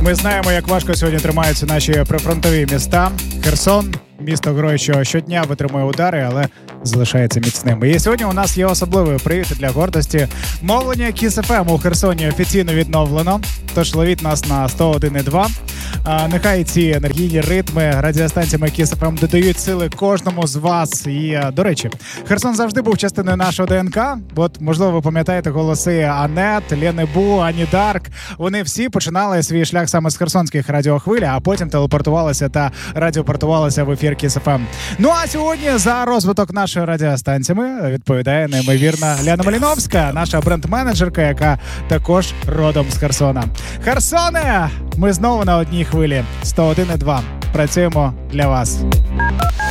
Ми знаємо, як важко сьогодні тримаються наші прифронтові міста. Херсон, місто герой, що щодня витримує удари, але залишається міцним. І сьогодні у нас є особливий привід для гордості. Мовлення Kiss FM у Херсоні офіційно відновлено, тож ловіть нас на 101,2. Нехай ці енергійні ритми радіостанціями Kiss FM додають сили кожному з вас. І, до речі, Херсон завжди був частиною нашого ДНК. От, можливо, ви пам'ятаєте голоси Анет, Лени Бу, Ані Дарк. Вони всі починали свій шлях саме з херсонських радіохвиль, а потім телепортувалися та радіопортувалися в ефір Kiss FM. Ну а сьогодні за розвиток нашої радіостанціями відповідає неймовірна Ляна Маліновська, наша бренд-менеджерка, яка також родом з Херсона. Херсоне! Ми знову на одній хвилі. 101,2. Працюємо для вас.